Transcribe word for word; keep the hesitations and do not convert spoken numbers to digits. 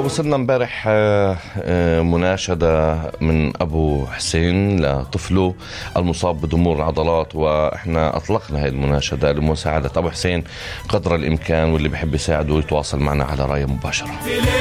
وصلنا امبارح مناشدة من أبو حسين لطفله المصاب بضمور عضلات، وإحنا أطلقنا هذه المناشدة لمساعدة أبو حسين قدر الإمكان، واللي بيحب يساعده يتواصل معنا على راية مباشرة.